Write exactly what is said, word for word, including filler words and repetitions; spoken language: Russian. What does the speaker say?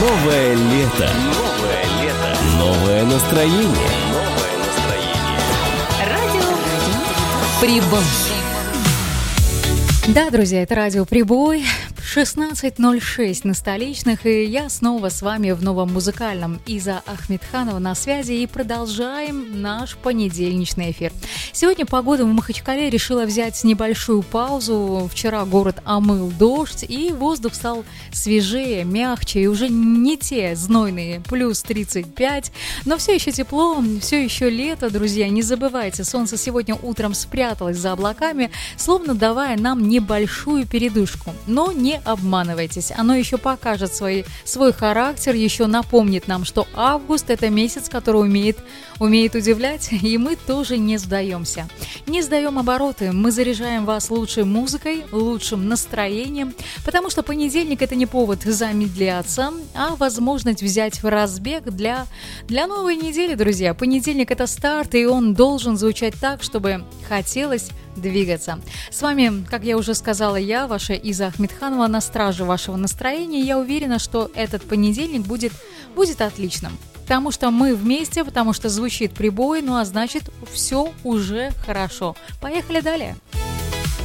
Новое лето. Новое лето. Новое настроение. Новое настроение. Радио Прибой. Да, друзья, это радио Прибой. шестнадцать ноль шесть на столичных, и я снова с вами в новом музыкальном. Иза Ахмедханова на связи, и продолжаем наш понедельничный эфир. Сегодня погода в Махачкале решила взять небольшую паузу. Вчера город омыл дождь, и воздух стал свежее, мягче, и уже не те знойные плюс тридцать пять, но все еще тепло, все еще лето, друзья. Не забывайте, солнце сегодня утром спряталось за облаками, словно давая нам небольшую передышку. Но не обманывайтесь, оно еще покажет свой, свой характер, еще напомнит нам, что август – это месяц, который умеет, умеет удивлять, и мы тоже не сдаемся. Не сдаем обороты, мы заряжаем вас лучшей музыкой, лучшим настроением, потому что понедельник – это не повод замедляться, а возможность взять в разбег для, для новой недели, друзья. Понедельник – это старт, и он должен звучать так, чтобы хотелось двигаться. С вами, как я уже сказала, я, ваша Иза Ахмедханова, на страже вашего настроения. Я уверена, что этот понедельник будет, будет отличным. Потому что мы вместе, потому что звучит прибой, ну а значит, все уже хорошо. Поехали далее.